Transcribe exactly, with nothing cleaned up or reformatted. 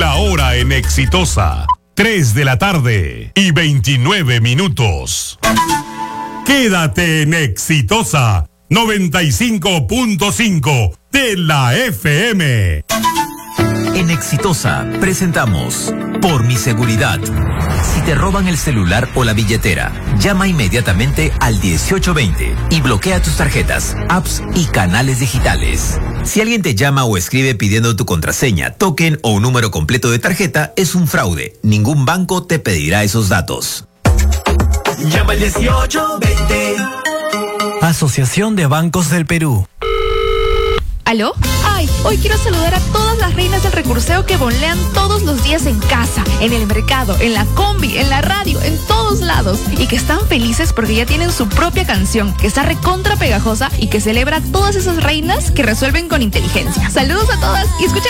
La hora en Exitosa, tres de la tarde y veintinueve minutos. Quédate en Exitosa noventa y cinco punto cinco de la F M. En Exitosa presentamos Por mi seguridad. Si te roban el celular o la billetera, llama inmediatamente al dieciocho veinte y bloquea tus tarjetas, apps y canales digitales. Si alguien te llama o escribe pidiendo tu contraseña, token o un número completo de tarjeta, es un fraude. Ningún banco te pedirá esos datos. Llama al dieciocho veinte. Asociación de Bancos del Perú. ¿Aló? Ay, hoy quiero saludar a todas las reinas del recurseo que bonlean todos los días en casa, en el mercado, en la combi, en la radio, en todos lados. Y que están felices porque ya tienen su propia canción, que está recontra pegajosa y que celebra a todas esas reinas que resuelven con inteligencia. Saludos a todas y escuchen